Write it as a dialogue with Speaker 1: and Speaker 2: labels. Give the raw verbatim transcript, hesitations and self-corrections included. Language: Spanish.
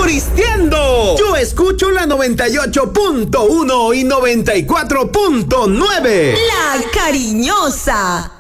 Speaker 1: turisteando. Yo escucho la noventa y ocho punto uno y noventa y cuatro punto nueve.
Speaker 2: La Cariñosa.